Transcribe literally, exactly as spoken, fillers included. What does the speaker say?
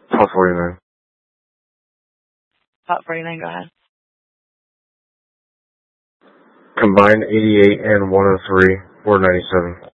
Top forty-nine. Top forty-nine, go ahead. Combined eighty-eight and one oh three, four ninety-seven.